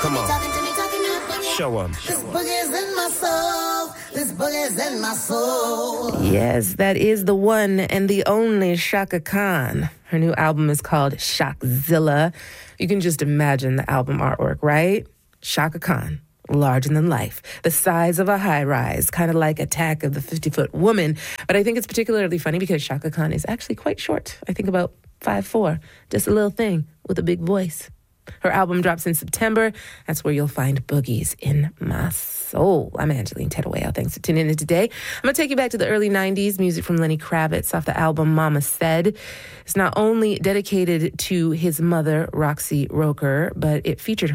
Come on. Show 'em. This boogie's in my soul. This boogie's in my soul. Yes, that is the one and the only Chaka Khan. Her new album is called Shockzilla. You can just imagine the album artwork, right? Chaka Khan, larger than life, the size of a high-rise, kind of like Attack of the 50-Foot Woman. But I think it's particularly funny because Chaka Khan is actually quite short. I think about 5'4", just a little thing with a big voice. Her album drops in September. That's where you'll find Boogies in My Soul. I'm Angeline Tedaway. Thanks for tuning in today. I'm going to take you back to the early 90s. Music from Lenny Kravitz off the album Mama Said. It's not only dedicated to his mother, Roxy Roker, but it featured